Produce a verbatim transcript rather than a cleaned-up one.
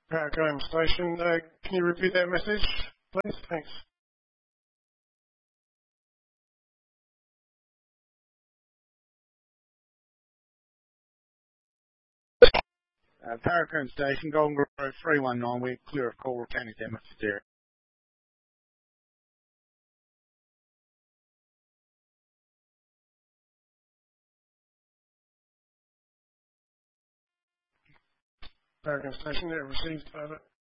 Paragon Station, uh, can you repeat that message, please? Thanks. Uh, Paragon Station, Golden Grove three one nine, we're clear of call returning to Emirates area. Paragon Station, there received, over.